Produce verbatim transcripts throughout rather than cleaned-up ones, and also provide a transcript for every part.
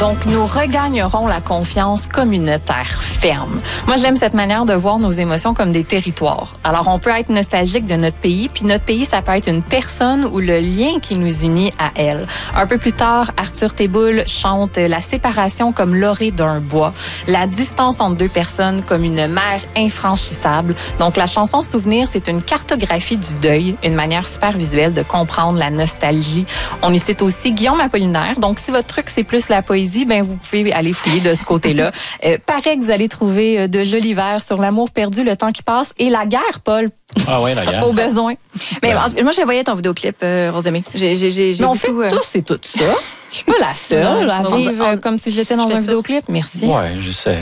Donc, nous regagnerons la confiance communautaire ferme. Moi, j'aime cette manière de voir nos émotions comme des territoires. Alors, on peut être nostalgique de notre pays, puis notre pays, ça peut être une personne ou le lien qui nous unit à elle. Un peu plus tard, Arthur Théboul chante la séparation comme l'orée d'un bois, la distance entre deux personnes comme une mer infranchissable. Donc, la chanson Souvenir, c'est une cartographie du deuil, une manière super visuelle de comprendre la nostalgie. On y cite aussi Guillaume Apollinaire. Donc, si votre truc, c'est plus la poésie, ben vous pouvez aller fouiller de ce côté-là. Euh, paraît que vous allez trouver de jolis vers sur l'amour perdu, le temps qui passe et la guerre, Paul. Ah oui, la guerre. Au besoin. Mais ben, moi, je voyais ton vidéoclip, euh, Rosemée. J'ai, j'ai, j'ai, j'ai Mais on vu fait tout, euh... tous et tout ça. Je suis pas la seule à vivre on... comme si j'étais dans un vidéoclip. Merci. Ouais, je sais.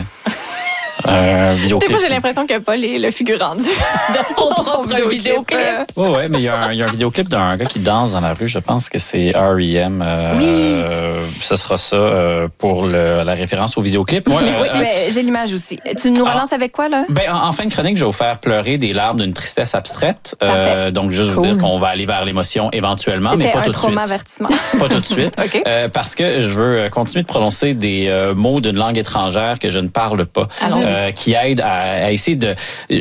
Euh, Des fois, j'ai l'impression que Paul est le figurant du de son propre vidéoclip. Oui, oui, mais il y, a un, il y a un vidéoclip d'un gars qui danse dans la rue. Je pense que c'est R E M. Euh, oui. Euh, ce sera ça euh, pour le, la référence au vidéoclip. Moi, oui, euh, mais j'ai l'image aussi. Tu nous relances ah, avec quoi, là? Ben, en, en fin de chronique, je vais vous faire pleurer des larmes d'une tristesse abstraite. Euh, donc, juste cool. vous dire qu'on va aller vers l'émotion éventuellement, C'était mais pas un tout de suite. avertissement. Pas tout de suite. Okay. Euh, parce que je veux continuer de prononcer des euh, mots d'une langue étrangère que je ne parle pas. Euh, qui aident à, à essayer de...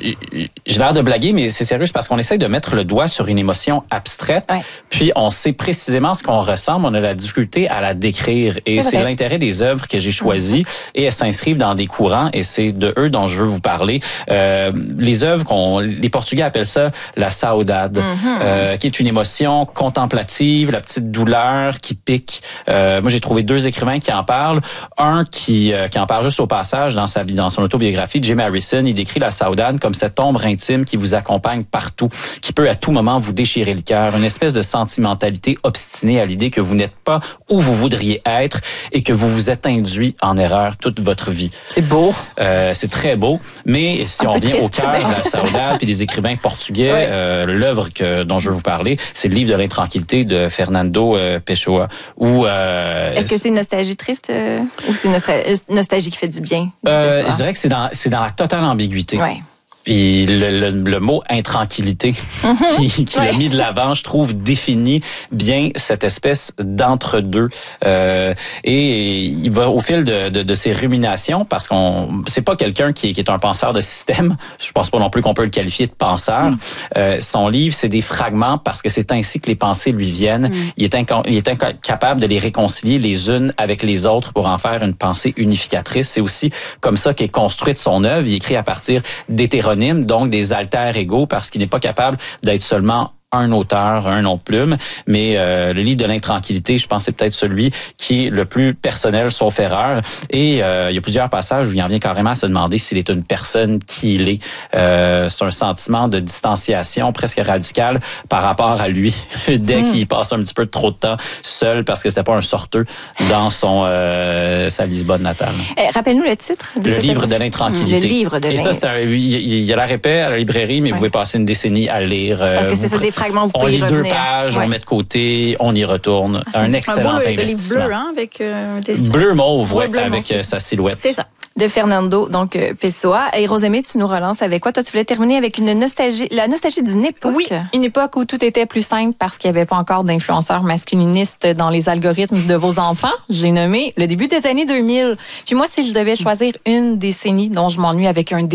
J'ai l'air de blaguer, mais c'est sérieux, c'est parce qu'on essaie de mettre le doigt sur une émotion abstraite, ouais. puis on sait précisément ce qu'on ressent, mais on a la difficulté à la décrire. Et c'est, c'est l'intérêt des œuvres que j'ai choisies, mmh. et elles s'inscrivent dans des courants, et c'est de eux dont je veux vous parler. Euh, les œuvres, qu'on, les Portugais appellent ça la saudade, mmh. euh, qui est une émotion contemplative, la petite douleur qui pique. Euh, moi, j'ai trouvé deux écrivains qui en parlent. Un qui, euh, qui en parle juste au passage dans sa dans son autobiographie, Jim Harrison, il décrit la saudade comme cette ombre intime qui vous accompagne partout, qui peut à tout moment vous déchirer le cœur, une espèce de sentimentalité obstinée à l'idée que vous n'êtes pas où vous voudriez être et que vous vous êtes induit en erreur toute votre vie. C'est beau. Euh, c'est très beau, mais si Un on revient triste, au cœur mais... de la saudade puis des écrivains portugais, ouais. euh, l'œuvre que, dont je veux vous parler, c'est le livre de l'intranquillité de Fernando euh, Pessoa. Où, euh, Est-ce que c'est une nostalgie triste euh, ou c'est une nostalgie, nostalgie qui fait du bien? Du euh, je dirais que c'est dans, c'est dans la totale ambiguïté. Ouais. Puis le, le, le mot intranquillité mm-hmm. qui, qui ouais. l'a mis de l'avant, je trouve, définit bien cette espèce d'entre-deux. Euh, et il va au fil de, de, de ses ruminations, parce qu'on c'est pas quelqu'un qui est, qui est un penseur de système. Je pense pas non plus qu'on peut le qualifier de penseur. Mm. Euh, son livre, c'est des fragments parce que c'est ainsi que les pensées lui viennent. Mm. Il est inca- il est incapable de les réconcilier les unes avec les autres pour en faire une pensée unificatrice. C'est aussi comme ça qu'est construite son œuvre. Il écrit à partir d'hétéronymes, donc des alter ego, parce qu'il n'est pas capable d'être seulement un auteur, un nom de plume, mais euh, le livre de l'intranquillité, je pense, c'est peut-être celui qui est le plus personnel, sauf erreur. Et euh, il y a plusieurs passages où il en vient carrément à se demander s'il est une personne qui il est. Euh, c'est un sentiment de distanciation presque radical par rapport à lui, dès mmh. qu'il passe un petit peu trop de temps seul, parce que c'était pas un sorteux dans son euh, sa Lisbonne natale. Eh, rappelle-nous le titre de Le cette livre œuvre. de l'intranquillité. Mmh, le livre de Et ça, c'est un, il, il y a la répète à la librairie, mais ouais. vous pouvez passer une décennie à lire. Parce que c'est ça, des fragments, vous pouvez on lit revenir. deux pages, ouais. on met de côté, on y retourne. Ah, un excellent un beau, investissement. Le livre bleu, hein, avec euh, un dessin. Bleu mauve, ouais, bleu avec mauve, euh, sa silhouette. C'est ça. De Fernando, donc euh, Pessoa. Et Rosemée, tu nous relances avec quoi? Toi, tu voulais terminer avec une nostalgie, la nostalgie d'une époque. Oui, une époque où tout était plus simple parce qu'il n'y avait pas encore d'influenceurs masculinistes dans les algorithmes de vos enfants. J'ai nommé le début des années deux mille. Puis moi, si je devais choisir une décennie dont je m'ennuie avec un